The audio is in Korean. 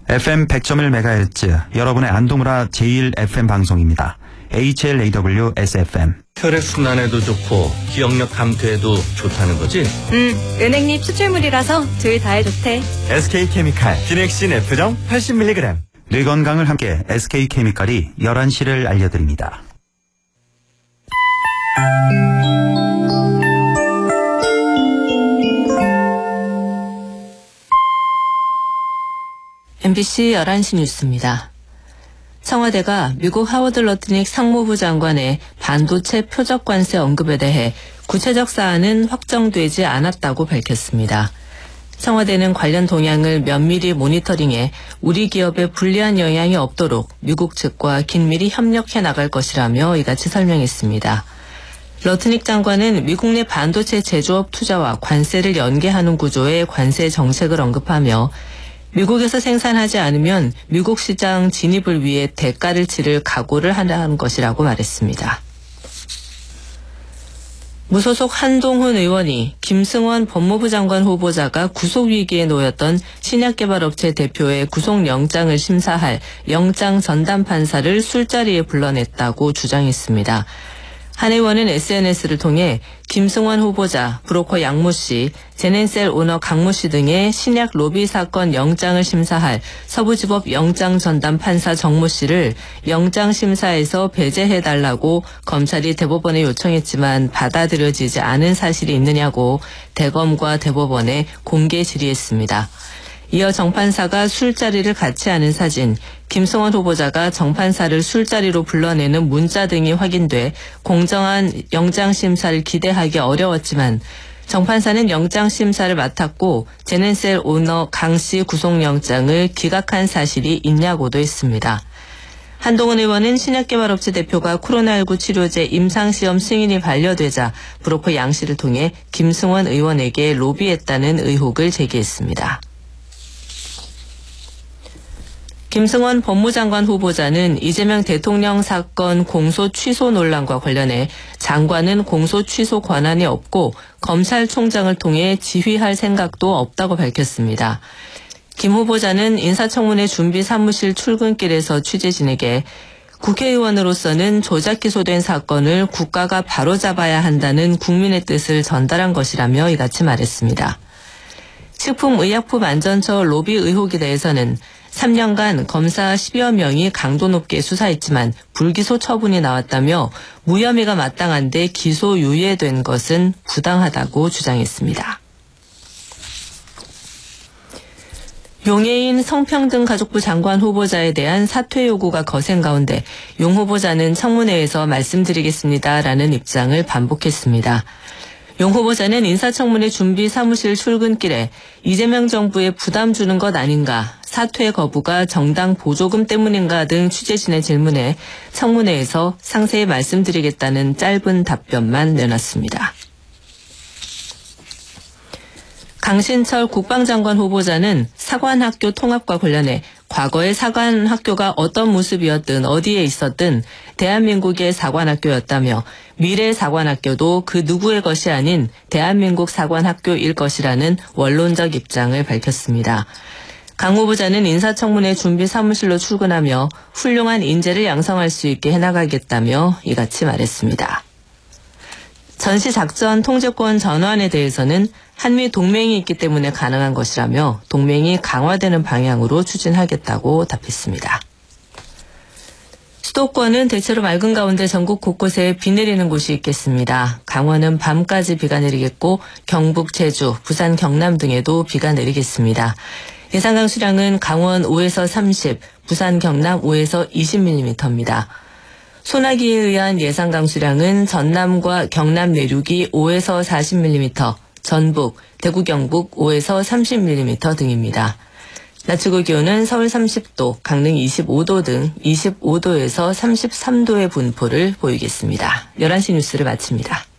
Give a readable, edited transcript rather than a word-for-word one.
FM 100.1MHz 여러분의 안동우라 제1FM 방송입니다. HLAW SFM. 혈액순환에도 좋고 기억력 감퇴에도 좋다는 거지? 은행잎 추출물이라서 둘 다에 좋대. SK케미칼 기넥신 F정 80mg. 뇌 건강을 함께 SK케미칼이 11시를 알려드립니다. MBC 11시 뉴스입니다. 청와대가 미국 하워드 러트닉 상무부 장관의 반도체 표적 관세 언급에 대해 구체적 사안은 확정되지 않았다고 밝혔습니다. 청와대는 관련 동향을 면밀히 모니터링해 우리 기업에 불리한 영향이 없도록 미국 측과 긴밀히 협력해 나갈 것이라며 이같이 설명했습니다. 러트닉 장관은 미국 내 반도체 제조업 투자와 관세를 연계하는 구조의 관세 정책을 언급하며 미국에서 생산하지 않으면 미국 시장 진입을 위해 대가를 치를 각오를 하는 것이라고 말했습니다. 무소속 한동훈 의원이 김승원 법무부 장관 후보자가 구속위기에 놓였던 신약개발업체 대표의 구속영장을 심사할 영장 전담 판사를 술자리에 불러냈다고 주장했습니다. 한 의원은 SNS를 통해 김승원 후보자, 브로커 양모 씨, 제넨셀 오너 강모 씨 등의 신약 로비 사건 영장을 심사할 서부지법 영장 전담 판사 정모 씨를 영장 심사에서 배제해달라고 검찰이 대법원에 요청했지만 받아들여지지 않은 사실이 있느냐고 대검과 대법원에 공개 질의했습니다. 이어 정판사가 술자리를 같이 하는 사진, 김승원 후보자가 정판사를 술자리로 불러내는 문자 등이 확인돼 공정한 영장심사를 기대하기 어려웠지만 정판사는 영장심사를 맡았고 제넨셀 오너 강 씨 구속영장을 기각한 사실이 있냐고도 했습니다. 한동훈 의원은 신약개발업체 대표가 코로나19 치료제 임상시험 승인이 반려되자 브로커 양 씨를 통해 김승원 의원에게 로비했다는 의혹을 제기했습니다. 김승원 법무장관 후보자는 이재명 대통령 사건 공소 취소 논란과 관련해 장관은 공소 취소 권한이 없고 검찰총장을 통해 지휘할 생각도 없다고 밝혔습니다. 김 후보자는 인사청문회 준비 사무실 출근길에서 취재진에게 국회의원으로서는 조작 기소된 사건을 국가가 바로잡아야 한다는 국민의 뜻을 전달한 것이라며 이같이 말했습니다. 식품의약품안전처 로비 의혹에 대해서는 3년간 검사 10여 명이 강도 높게 수사했지만 불기소 처분이 나왔다며 무혐의가 마땅한데 기소 유예된 것은 부당하다고 주장했습니다. 용해인 성평등가족부 장관 후보자에 대한 사퇴 요구가 거센 가운데 용 후보자는 청문회에서 말씀드리겠습니다라는 입장을 반복했습니다. 용 후보자는 인사청문회 준비 사무실 출근길에 이재명 정부에 부담 주는 것 아닌가, 사퇴 거부가 정당 보조금 때문인가 등 취재진의 질문에 청문회에서 상세히 말씀드리겠다는 짧은 답변만 내놨습니다. 강신철 국방장관 후보자는 사관학교 통합과 관련해 과거의 사관학교가 어떤 모습이었든 어디에 있었든 대한민국의 사관학교였다며 미래 사관학교도 그 누구의 것이 아닌 대한민국 사관학교일 것이라는 원론적 입장을 밝혔습니다. 강 후보자는 인사청문회 준비 사무실로 출근하며 훌륭한 인재를 양성할 수 있게 해나가겠다며 이같이 말했습니다. 전시작전 통제권 전환에 대해서는 한미 동맹이 있기 때문에 가능한 것이라며 동맹이 강화되는 방향으로 추진하겠다고 답했습니다. 수도권은 대체로 맑은 가운데 전국 곳곳에 비 내리는 곳이 있겠습니다. 강원은 밤까지 비가 내리겠고 경북, 제주, 부산, 경남 등에도 비가 내리겠습니다. 예상 강수량은 강원 5에서 30, 부산, 경남 5에서 20mm입니다. 소나기에 의한 예상 강수량은 전남과 경남 내륙이 5에서 40mm, 전북, 대구, 경북 5에서 30mm 등입니다. 낮 최고 기온은 서울 30도, 강릉 25도 등 25도에서 33도의 분포를 보이겠습니다. 11시 뉴스를 마칩니다.